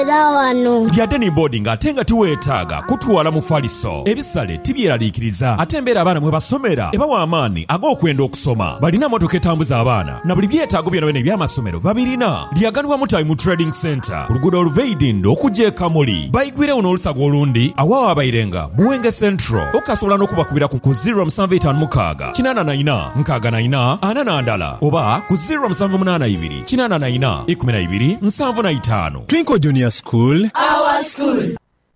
wano lyadde ni boarding ate nga tiweetaaga kutwala mu faliso ebisale tibyeraliikiriza ate embeera abaana mwe basomera ebawa amaanyi ag'okwenda okusoma balina motoka etambuza abaana na buli byetaago byonna eby'amasomero babirina lyaganibwa Time Trading Center ku luguudo oluveidinda okujja e Kamuli bayigwirewo n'olusago olundi awawo abayirenga Buwenge Central okasobola n'okubakubira ku 0756 844 644 42 oba ku 0782 844 12 75 Twinkle Junior School, our school.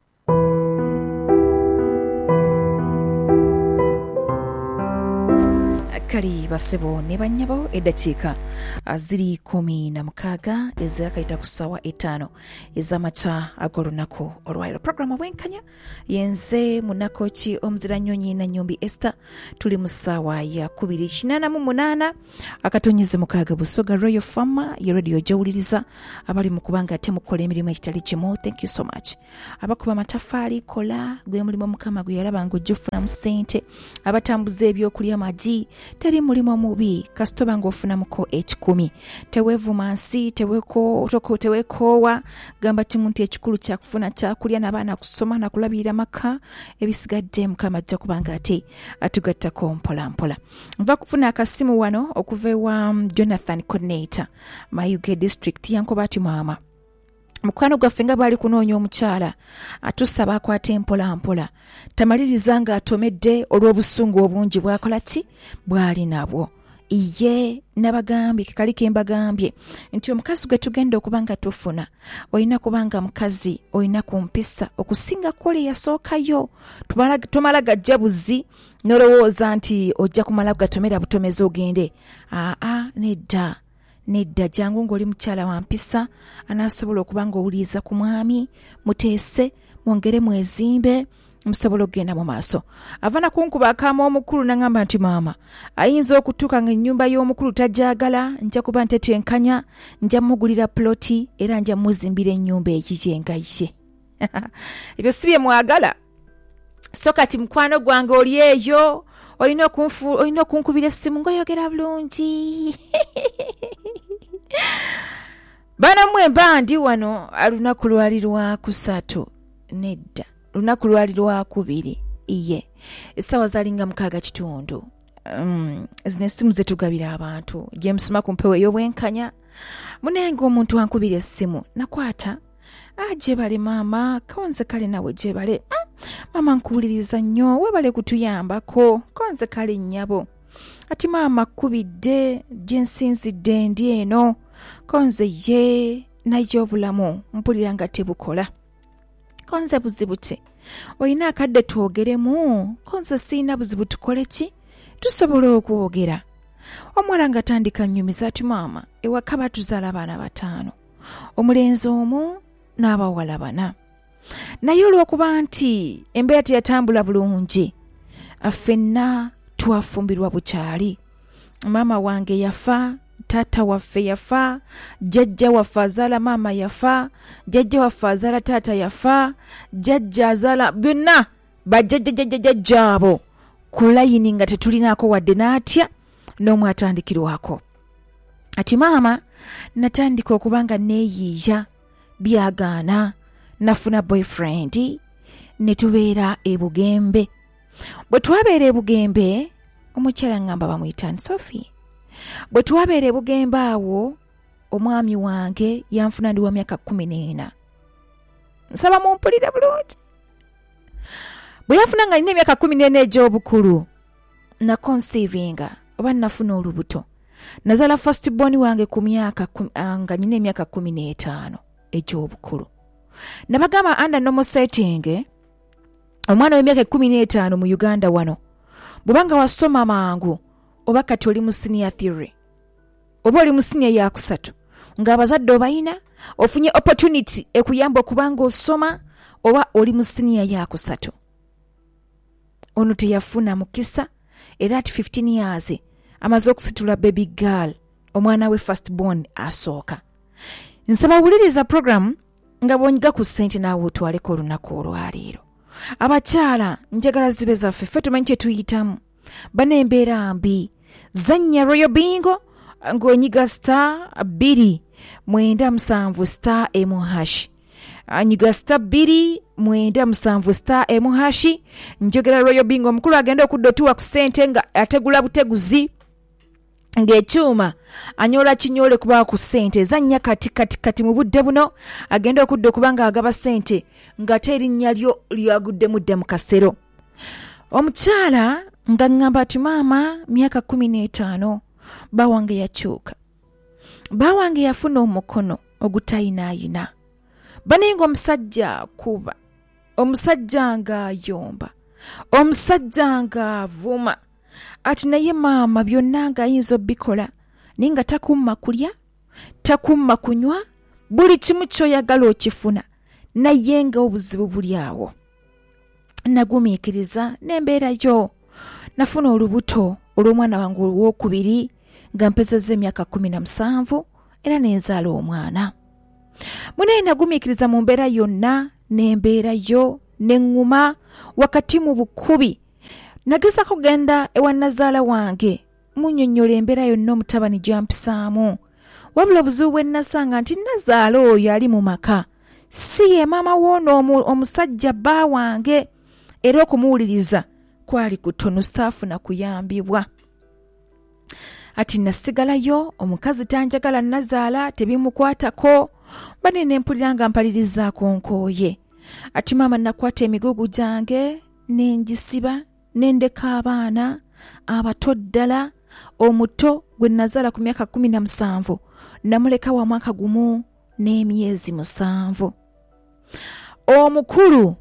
Kali basebo ne banyabo eddakiika ziri 16 ezakayita ku ssaawa 5 ez'amakya ag'olunaku olwaliro. Programu bwenkanya yenze munakoki omuziranyonyi na nyumbi Esther tuli mu ssaawa ya 2:88 akatonyeze mukaaga Busoga Royal Farm ya radio jawuliriza abali mu kubanga ate mukola emirimu ekitali kimu. Thank you so much. Abakuba amatafaali kola gwe mulimo mukama gwe yalaba ng'ojjofuna mu ssente abatambuza ebyokulya magi teri mulimo mubi kasitoba ng'ofunamuko 10 teweevuma nsi tewekoowa gamba kimuntu ekikulu kyakufuna kyakulya n'abaana kusoma na kulabirira maka ebisigadde mukama ajja kubanga ate atugattako mpola mpola. Nva kufuna akasimu wano okuva ewa Jonathan Coordinator Mayuge District yankoba ati mama mukwano gwaffe nga bali kunoonya omukyala atusaba akwate mpola mpola tamaliriza nga atomedde olw'obusungu obungi bwakola ki bwali nabwo. Iye nabagambye kali kembagambye nti omukazi gwe tugenda okubanga tufuna olina kubanga mukazi olina kumpisa okusinga kwole yasookayo tomala gajja buzi nolowooza nti ojja kumala gatomera butomezi ogende. Nedda jangu ng'oli mukyala wampisa anaasobola okubanga owuliriza ku mwami muteese mwongere mwezimbe musobola okugenda mu maaso. Avana kunkuba akaama omukulu n'angamba nti maama ayinza okutuuka nga ennyumba y'omukulu tajagala nja kuba ntetwenkanya nja mugulira ploti era nja muzimbira ennyumba ekikyengaye. Ebyo si bye mwagala. So kati mukwano gwange oli eyo olina okunkubira essimu ng'oyogera bulungi. Bana mwemba ndi wano alunaku lwali lwa 3 nedda lunaku lwali lwa 2 iye essaawa zalinga 6:00 zino essimu zetugabira abantu James makumpewe ey'obwenkanya munenga omuntu wankubira essimu nakwata jebale maama konze kale nawe jebale mama nkuwuliriza nnyo webale kutuyambako konze kale nnyabo ati maama kubidde gyensinzidde ndi eno konze ye naye obulamu mpulira nga tebukola konze buzibu ki olina akadde twogeremu konze siina buzibu tukole ki tusobola okwogera. Omuwala nga tandika nnyumiza ati maama ewaka batuzaala abaana 5 omulenzi omu n'abawala 4 naye olw'okuba nti embeera teyatambula bulungi ffenna twafumbirwa bukyali. Maama wange yafa, taata waffe yafa, jjajja waffe azaala maama yafa, jjajja waffe azaala taata yafa, jjajja azaala byonna bajjajjajjajjabo ku layini nga tetulinaako wadde n'atya n'omu atandikirwako. Ati maama natandika okubanga neeyiiya byagaana nafuna boyfriend ne tubeera e Bugembe. Bwe twabeera e Bugembe omukyala ngamba bamuyita Sophie. Bwe twabeera e Bugembe awo omwami wange yanfuna ndi wa myaka 14. Nsaba mumpulire bulungi. Bwe yafuna nga nina emyaka 14 egy'obukulu na conceivinga oba nafuna olubuto nazaala first born wange ku myaka nga nina emyaka 15 egy'obukulu. Nabagamba under normal setting omwana w'emyaka 15 mu Uganda wano bw'obanga wasoma mangu oba kati oli mu senior theory oba oli mu senior ya 3 ng'abazadde obayina ofunye opportunity ekuyamba okubanga osoma oba oli mu senior ya 3. Ono teyafuna mukisa era ati 15 years amaze okusitula baby girl omwana we first born asooka. Nsaba wuliriza program nga bwonyiga ku ssente naawe otwaleko olunaku olwaleero. Abakyala njagala zibe zaffe ffe tumanyi kye tuyitamu bana embeera mbi. Zannya Royal Bingo ng'onyiga *2 9 7 *1#. anyiga star 297 star emuhashi njogera Royal Bingo omukulu agenda okuddotuwa ku ssente nga ategula buteguzi ng'ekyuma anyola kinyole kuba ku ssente zanya kati mu budde buno agenda okudda kubanga agaba ssente nga terinnya lyo lyagudde mudde mu kasero. Omukyala nga ngamba ati maama myaka 15 bawange yakyuka, bawange yafuna omukono ogutayinaayina, baninga omusajja kuba, omusajja nga ayomba, omusajja nga avuma, ati naye maama byonna nga ayinza obikola naye nga takumma kulya, takumma kunywa, buli kimu ky'oyagala okifuna naye nga obuzibu buli awo. Nagumiikiriza n'embeera yo, nafuna olubuto olw'omwana wange olwokubiri nga mpezezza emyaka 17 era nenzaala omwana. Munaye nagumiikiriza mu mbeera yonna n'embeera yo n'eŋŋuma wakati mu bukubi. Nagezako kugenda ewa nazaala wange munnyonnyola embeera yonna omutabani gyampisaamu, wabula obuzibu bwe nasanga nti nazaala oyo ali mu maka si ye maama w'ono omusajja bba wange, era okumuwuliriza kwali kutono saafuna kuyambibwa. Ati nasigalayo, omukazi tanjagala nazaala tebimukwatako, banene mpulira nga mpalirizaako nkooye. Ati maama nakwata emigugu gyange nenjisiba nendeka abaana abato ddala, omuto gwe nazaala ku myaka 17 namuleka wa mwaka gumu n'emyezi 7. Omukulu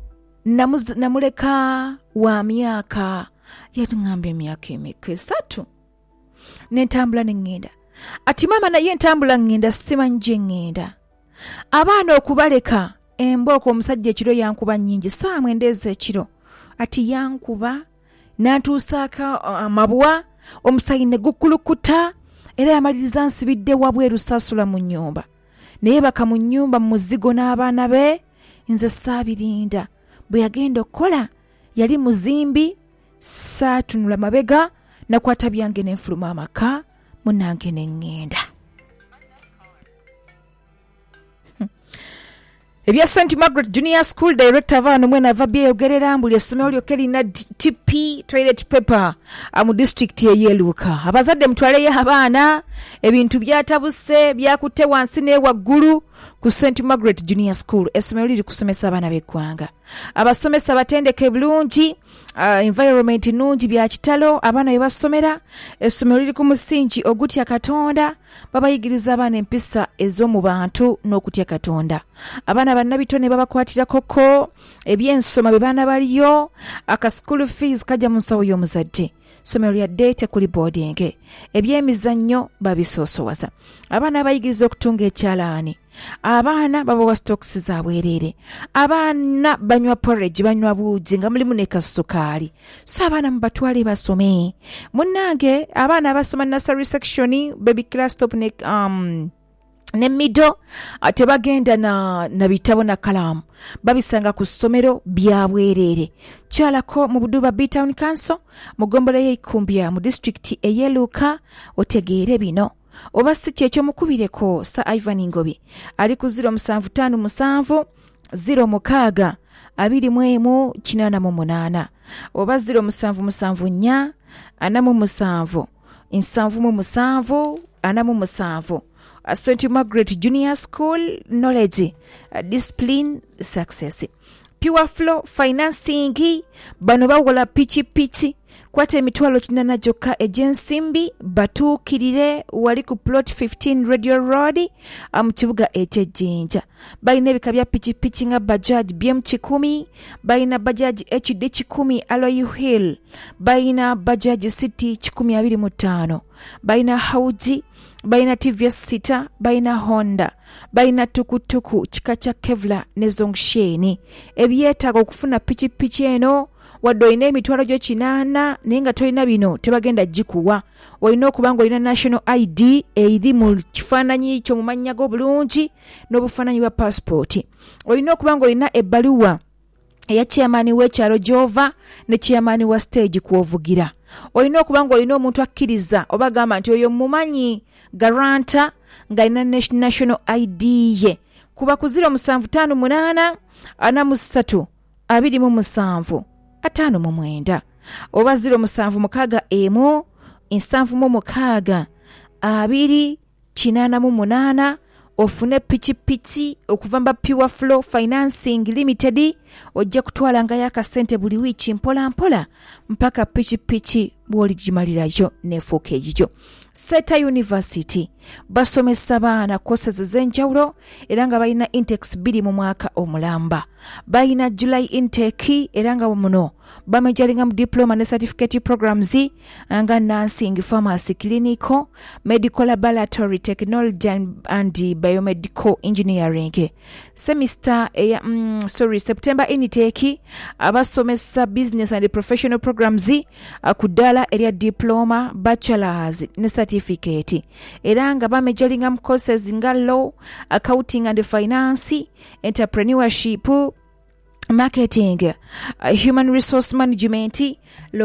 namuleka wa myaka yatungambye emyaka emeka 3 nentambula nengenda. Ati maama naye ntambula ngenda simanyi gye ngenda. Abaana okubaleka embooko omusajja ekiro yankuba nnyingi saa 9 ekiro. Ati yankuba nantuusaako amabwa, omusayi ne gukulukuta era yamaliriza nsibidde wabweru saasula mu nnyumba. Naye baka mu nnyumba mu muzigo n'abaana be, nze saabirinda. Bwe yagenda okukola yali muzimbi, saatunula mabega, nakwata byange n'enfuluma amaka munnange n'engenda. Ebya St. Margaret Junior School Director Van Mwena Vabye yogerera mbuli essomero lyokka lina TP toilet paper mu district eyeluka. Abazadde mutwaleyo abaana, ebintu byatabuse byakutte wansi ne waggulu ku St. Margaret Junior School. Essomero liri kusomesa abaana b'eggwanga. Abasomesa batendeke bulungi, environment nungi bya kitalo abaana bye basomera. Essomero liri ku musingi ogutya Katonda, babayigiriza abaana empisa ez'omu bantu n'okutya Katonda. Abaana bannabitone babakwatira koko, ebyensoma bye baana baliyo, aka school fees kajja mu nsawo y'omuzadde. Somero lya date kuli boarding, ebyemizannyo babisoosowaza. Abaana bayigiriza okutunga ekyalaani. Abaana babawa stocks za bwerere. Abaana banywa porridge, banywa buugi nga mulimu ne kasukaali. So abaana mubatwale basome. Munnange abaana abasoma nursery section, baby class top ne middle tebagenda na bitabo na kalamu, babisanga ku ssomero bya bwerere. Kyalako mu Buduba B-Town Council mugombole y'Ikumbya mu district eyeluka otegeere bino. Oba si kyekyo mukubireko Sir Ivan Ngobi ali ku 0757 06 21 88 oba 0774 47 77 47. St. Margaret Junior School, knowledge, discipline, success. Pure Flow Financing, bano bawola pichi kwate emitwalo 8 gyokka egyensimbi batuukirire wali ku plot 15 Radio Road mu kibuga eky'Ejjinja. Balina ebika bya pichi nga Bajaj BM10, balina Bajaj HD 10 Alloy Hill, balina Bajaj City 1025, balina Hauji, balina TVS 6, balina Honda, balina tukutuku kika kya Kevlar ne Zongsheni. Ebyetaaga okufuna pichi eno wadde olina emitwalo gyo 8 naye nga tolina bino tebagenda gikuwa. Olina okuba nga olina national ID eri mu kifaananyi kyo mu mannya go bulungi n'obufaananyi bwa passport. Olina okuba nga olina ebbaluwa eya chairman w'ekyalo gy'ova ne chairman wa stage kw'ovugira. Olina okuba nga olina omuntu akkiriza oba gamba nti oyo mumanyi garanta nga alina national ID ye kuba ku 0758 43 27 59 oba 0761 76 288 ofune pichipichi okuva mba Pure Flow Financing Limited ojja kutwala nga yakasente buli wiiki mpola mpola mpaka pichipichi bw'oligimalirayo nefuuka egijo. Seta University basomesa baana courses ez'enjawulo era nga balina intakes 2 mu mwaka omulamba. Balina July intake era nga muno bamejalinga mu diploma ne certificate programs nga nursing, pharmacy, clinical, medical laboratory technology and biomedical engineering. Semester September intake abasomesa business and professional programs akudala area diploma, bachelors ne certificate era nga bamejalinga mu courses nga law, accounting and finance, entrepreneurship, marketing, human resource management,